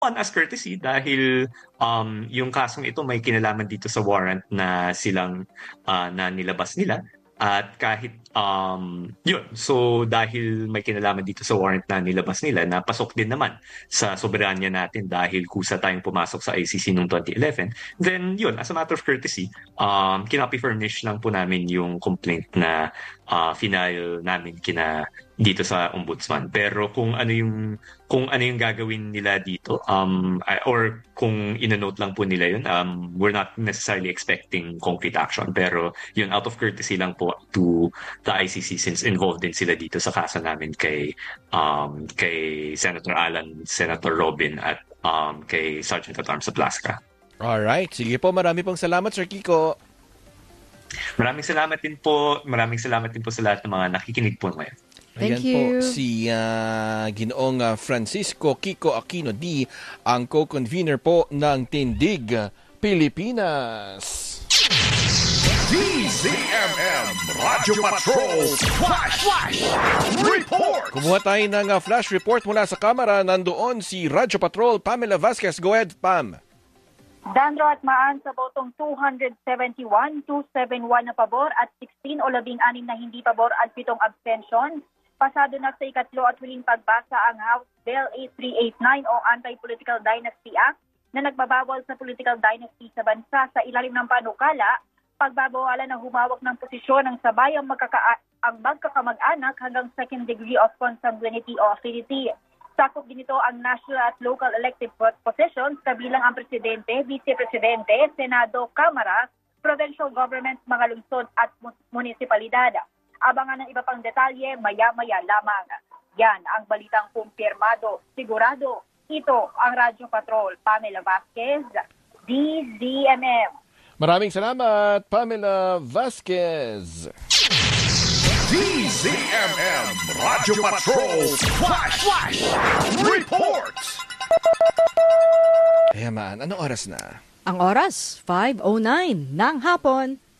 on as courtesy dahil yung kasong ito may kinalaman dito sa warrant na silang na nilabas nila at kahit yun, so dahil may kinalaman dito sa warrant na nilabas nila, napasok din naman sa soberanya natin dahil kusa tayong pumasok sa ICC noong 2011, then yun, as a matter of courtesy, kinopy-furnish lang po namin yung complaint na final namin dito sa ombudsman. Pero kung ano yung gagawin nila dito, or kung inanote lang po nila yun, we're not necessarily expecting concrete action. Pero yun, out of courtesy lang po to the ICC since involved din sila dito sa kaso namin kay Senator Alan, Senator Robin at kay Sergeant at Arms Aplaska. Alright, sige po, marami pong salamat Sir Kiko. Maraming salamat din po. Maraming salamat din po sa lahat ng mga nakikinig po ngayon. Ayan po si Ginoong Francisco Kiko Aquino D, ang co-convener po ng Tindig Pilipinas. DZMM Radyo Patrol Flash Report! Kumuha tayo ng flash report mula sa kamera. Nandoon si Radyo Patrol Pamela Vasquez. Go ahead, Pam. Dandro at Maan sa botong 271, 271 na pabor at 16 o 16 na hindi pabor at 7 abstention. Pasado na sa ikatlo at huling pagbasa ang House Bill 8389 o Anti-Political Dynasty Act na nagbabawal sa political dynasty sa bansa sa ilalim ng panukala, pagbabawalan ng humawak ng posisyon ng sabayang magkakamag-anak hanggang second degree of consanguinity o affinity. Sakop din ito ang national at local elected positions kabilang ang presidente, vice-presidente, senado, kamara, provincial governments, mga lungsod at munisipalidad. Abangan ng iba pang detalye maya-maya lamang. Yan ang balitang kumpirmado, sigurado. Ito ang Radyo Patrol. Pamela Vasquez, DZMM. Maraming salamat, Pamela Vasquez. DZMM Radyo Patrol Flash Report! Kaya man, anong oras na? Ang oras, 5:09 ng hapon.